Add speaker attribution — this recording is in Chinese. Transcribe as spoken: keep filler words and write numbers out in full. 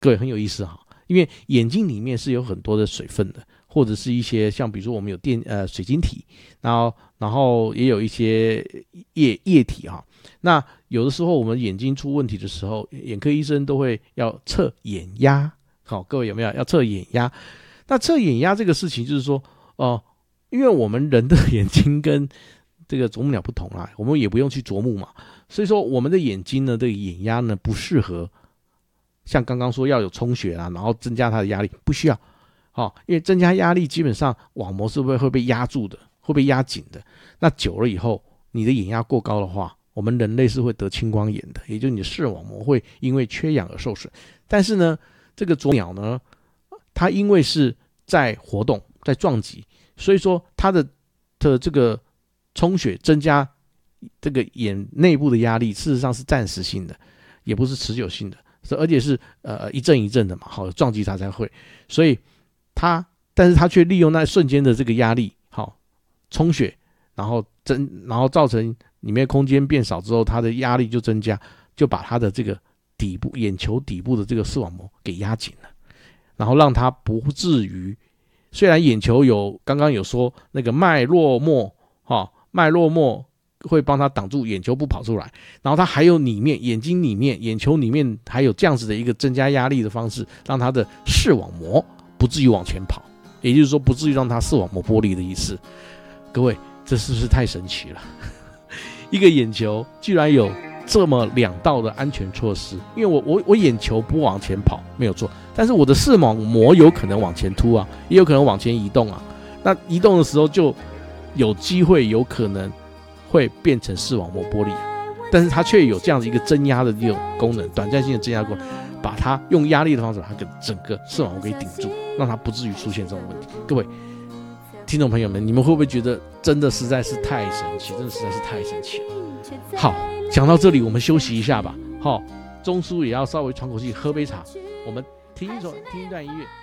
Speaker 1: 各位很有意思哈，因为眼睛里面是有很多的水分的，或者是一些像比如说我们有电呃水晶体，然后然后也有一些液液体哈。那有的时候我们眼睛出问题的时候，眼科医生都会要测眼压，好，各位有没有要测眼压？那测眼压这个事情就是说，哦、呃，因为我们人的眼睛跟这个啄木鸟不同啦，我们也不用去啄木嘛，所以说我们的眼睛呢，这个眼压呢不适合。像刚刚说要有充血啊，然后增加它的压力，不需要，哦，因为增加压力基本上网膜是不是会被压住的，会被压紧的？那久了以后，你的眼压过高的话，我们人类是会得青光眼的，也就是你的视网膜会因为缺氧而受损。但是呢，这个啄鸟呢，它因为是在活动，在撞击，所以说它的的这个充血增加这个眼内部的压力，事实上是暂时性的，也不是持久性的。而且是呃一阵一阵的嘛，好撞击它才会，所以它，但是它却利用那瞬间的这个压力，好充血，然后增，然后造成里面空间变少之后，它的压力就增加，就把它的这个底部眼球底部的这个视网膜给压紧了，然后让它不至于，虽然眼球有刚刚有说那个脉络膜，哈脉络膜。会帮他挡住眼球不跑出来，然后他还有里面眼睛里面眼球里面还有这样子的一个增加压力的方式，让他的视网膜不至于往前跑，也就是说不至于让他视网膜剥离的意思。各位，这是不是太神奇了？一个眼球居然有这么两道的安全措施，因为我我我眼球不往前跑没有错，但是我的视网膜有可能往前凸啊，也有可能往前移动啊。那移动的时候就有机会有可能。会变成视网膜剥离，但是它却有这样的一个增压的这种功能，短暂性的增压功能，把它用压力的方式把它给整个视网膜给顶住，让它不至于出现这种问题。各位听众朋友们，你们会不会觉得真的实在是太神奇，真的实在是太神奇了？好，讲到这里我们休息一下吧。好，钟叔也要稍微喘口气，喝杯茶，我们听一首听一段音乐。